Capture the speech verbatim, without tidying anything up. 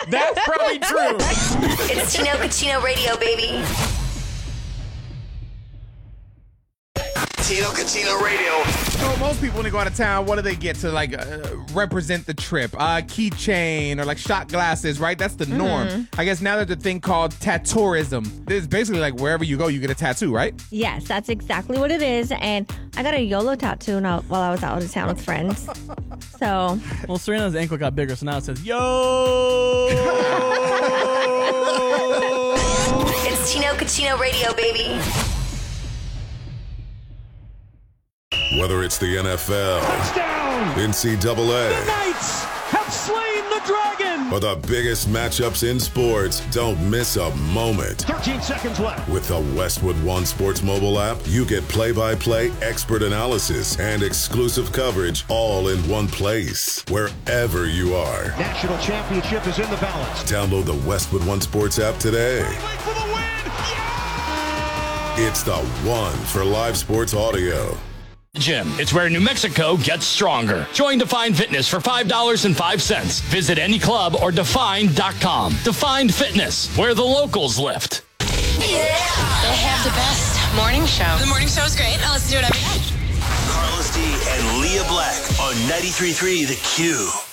That's probably true. It's Chino Cucino Radio, baby. Chino Cucino Radio. So most people when they go out of town, what do they get to like uh, represent the trip? Uh, keychain or like shot glasses, right? That's the norm. Mm-hmm. I guess now there's a thing called tattooism. It's basically like wherever you go, you get a tattoo, right? Yes, that's exactly what it is. And I got a YOLO tattoo now while I was out of town with friends. So, well, Serena's ankle got bigger, so now it says, yo! It's Chino Cucino Radio, baby. Whether it's the N F L, touchdown, N C double A, the Knights have slain the dragon, or the biggest matchups in sports, don't miss a moment. thirteen seconds left. With the Westwood One Sports mobile app, you get play-by-play expert analysis and exclusive coverage all in one place, wherever you are. National championship is in the balance. Download the Westwood One Sports app today. For the win. Yeah! It's the one for live sports audio. Gym. It's where New Mexico gets stronger. Join Define Fitness for five dollars and five cents. Visit any club or define dot com. Define Fitness, where the locals lift. Yeah! They have the best morning show. The morning show is great. I listen to it every day. Carlos D and Leah Black on ninety-three point three The Q.